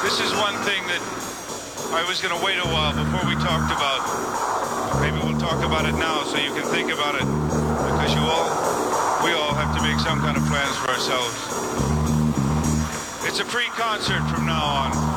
This is one thing that I was going to wait a while before we talked about. Maybe we'll talk about it now so you can think about it. Because we all have to make some kind of plans for ourselves. It's a free concert from now on.